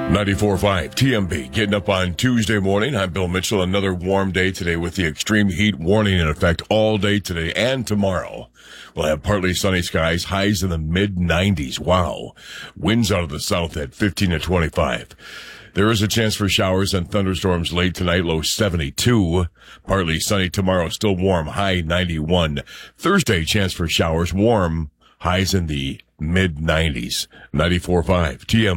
94.5 TMB getting up on Tuesday morning. I'm Bill Mitchell. Another warm day today with the extreme heat warning in effect all day today and tomorrow. We'll have partly sunny skies, highs in the mid-90s. Wow. Winds out of the south at 15 to 25. There is a chance for showers and thunderstorms late tonight, low 72. Partly sunny tomorrow, still warm, high 91. Thursday, chance for showers, warm, highs in the mid-90s. 94.5 TMB.